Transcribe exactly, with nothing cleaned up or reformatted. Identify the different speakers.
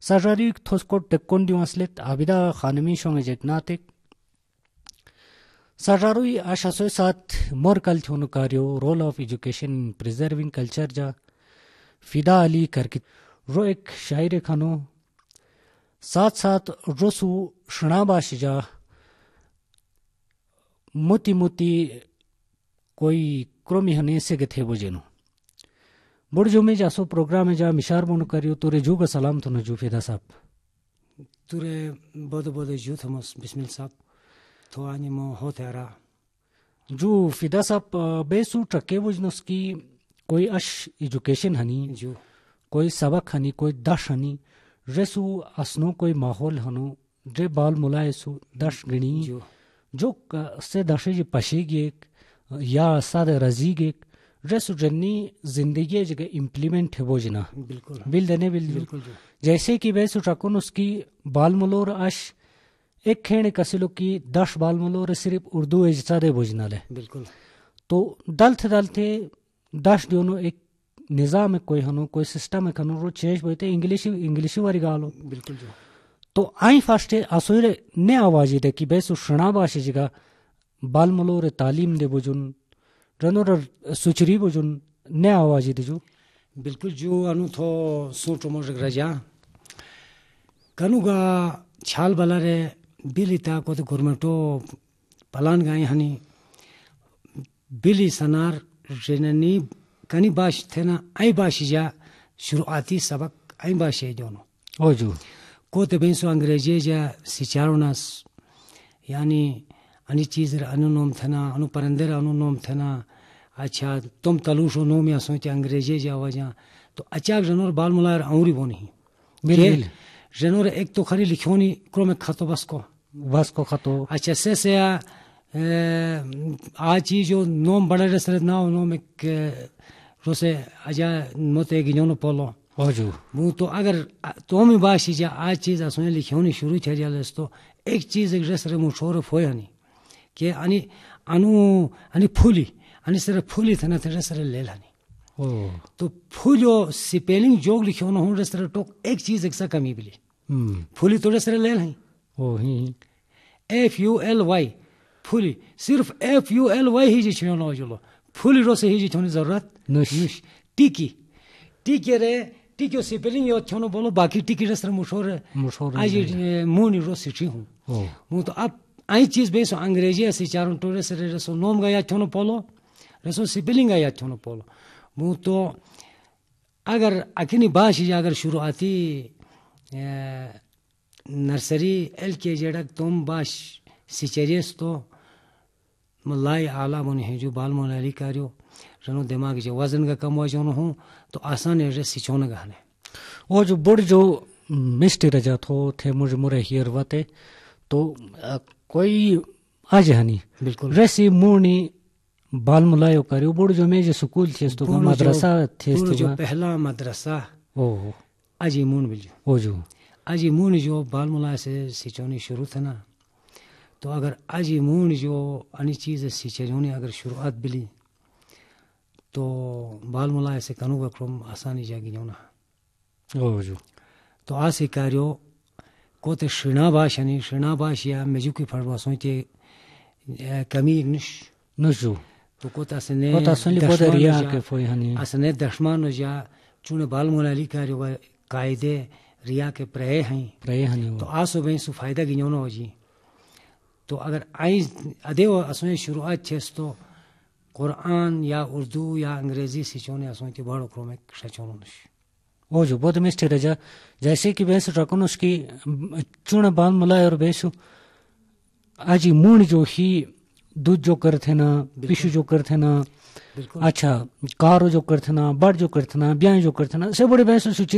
Speaker 1: Sajarik thoskot tekkondi waslet abida khanemi shonge jetnatek Sajarui ashasoy sat more culture karyo role of education in preserving culture ja Fida Ali karkit ro ek shaire khano साथ साथ रोसु शनाबाशिजा मोती मोती कोई क्रोमी हने से गथे बोजेनो बुढ़जो में जासो programme में जा मिशार बोनो करियो तुरे जू का सलाम तो न जू फिदा साहब
Speaker 2: तुरे बहुत बहुत जू थमस बिस्मिल साहब तो आने मो होते आरा
Speaker 1: जू फिदा साहब बेसु ट्रके बोजनोस की कोई अश एजुकेशन हनी
Speaker 2: जू
Speaker 1: कोई सबक हनी कोई दश हनी रेसु असनो कोई माहौल हनो जे बाल मुलायसु दश गणी
Speaker 2: जो
Speaker 1: जो से दशे जी पशेगी या सादे रजीगे रेसु जन्नी जिंदगी जगह इम्प्लीमेंट है वो जना
Speaker 2: बिल्कुल
Speaker 1: बिल देने बिल
Speaker 2: बिल्कुल जो
Speaker 1: जैसे कि वैसु ट्रकुन उसकी बाल मुलोर अश एक खेने कसिलो की दश बाल मुलोर सिर्फ उर्दू एजसादे भोजना ले
Speaker 2: बिल्कुल
Speaker 1: तो दलते दलते दश दोनों एक निजाम कोई हनो कोई सिस्टम है कनो रो चेंज होते इंग्लिश इंग्लिश वाली गालो
Speaker 2: बिल्कुल जो
Speaker 1: तो आई फास्टे असोरे ने आवाज दे कि बेसु शना भाषा जगह बाल मलोरे तालीम दे बुजुन रनोर सुचरी बुजुन ने आवाज दे जो
Speaker 2: बिल्कुल जो अनु थो सोटो मोज रजा कनुगा छाल बलारे बिलिता को तो गवर्नमेंटो पलान गाय हनी बिली सनार रेननी कनी बाश थे ना आई बाशी जा शुरुआती सबक आई बाशी दोनों
Speaker 1: ओ जो
Speaker 2: को ते बेंसो अंग्रेजी जा सिचारोनास यानी अनि चीज अनुनोम थना अनु परंदर अनुनोम थना अच्छा तुम तलुशो नोम या सोचे अंग्रेजी जा वजह तो अचाक जनोर बाल मुलार औरी बोनी
Speaker 1: बिल्कुल
Speaker 2: जनोर एक तो खरी लिखोनी क्रो में खतो बस को
Speaker 1: बस को खतो
Speaker 2: अच्छा से से आ चीज जो नोम बड़े रसरे ना नोम एक रोसे आजा मोते गिनोनो पोलो
Speaker 1: ओ जो
Speaker 2: वो तो अगर तो में बाशी जा आज चीज असने लिखोनी शुरू छ जाले तो एक चीज एक रसरे मुशोर होय हनी के अनि अनु अनि फुली अनि सर फुली थना थे रसरे ले लानी
Speaker 1: ओ
Speaker 2: तो फुलो स्पेलिंग जोग लिखोनो हो रसरे टोक एक चीज एक सा कमी बिली
Speaker 1: हम्म
Speaker 2: फुली तो रसरे ले लाई
Speaker 1: ओ ही
Speaker 2: F U L Y fully सिर्फ F U L why he ji छनो जोलो fully रोसे ही जी छनी जरूरत
Speaker 1: नुश
Speaker 2: टिकी टिके रे टिको स्पेलिंग यो छनो बोलो बाकी टिकी रसरे मुशोर
Speaker 1: मुशोर
Speaker 2: आज मुनी रोसे छी हूं
Speaker 1: ओ
Speaker 2: वो तो अब आई चीज बेसो अंग्रेजी से चारों टोरे से रसो नोम गया छनो पोलो रसो स्पेलिंग गया छनो पोलो वो तो अगर अखनी बाशी अगर शुरुआती नर्सरी एल के जेडक तुम बाश सिचेरियस तो मलाई आला मुनि है जो बाल मोलाली कार्यो रनो दिमाग जो वजन का कम वजन हो तो आसान है सिचोन गहने
Speaker 1: वो जो बुढ़ जो मिस्टी रजा थो थे मुझे मुरे हियर वते तो कोई आज हनी
Speaker 2: बिल्कुल
Speaker 1: रेसी मुनी बाल मुलायो करियो बुढ़ जो में जो स्कूल थे तो मदरसा थे तो
Speaker 2: जो पहला मदरसा
Speaker 1: ओ
Speaker 2: अजी मून बिल
Speaker 1: ओ जो
Speaker 2: अजी मून जो बाल मुला से सिचोनी शुरू था ना तो अगर अजी मून जो अन्य चीज सिचोनी अगर शुरुआत बिली तो बाल मुला से कनु बक्रम आसानी जागी ना
Speaker 1: ओ जो
Speaker 2: तो आसे कार्यो को ते श्रीना भाषानी श्रीना भाषा मेजू की फरवा सोचे कमी इंग्लिश
Speaker 1: नजो
Speaker 2: तो को तासने
Speaker 1: को तासने बोदे रिया के फोय हनी
Speaker 2: असने दशमान जा चुने बाल मुलाली कार्यो कायदे रिया के प्रय हैं
Speaker 1: प्रय हनी
Speaker 2: तो आसो बे सु फायदा गिनो हो जी तो अगर आई अदेव असने शुरुआत छेस तो कुरान या उर्दू या अंग्रेजी सिचोने असने के बड़ो क्रोमे सचोनो नश
Speaker 1: ओ जो बहुत मिस्टर रजा जैसे कि बेस रकन उसकी चुन बाल मुलाय और बेसु आज मून जो ही दूध जो करते ना पिशु जो करते ना अच्छा कार जो करते ना बड़ जो करते ना ब्याह जो करते ना से बड़े बेस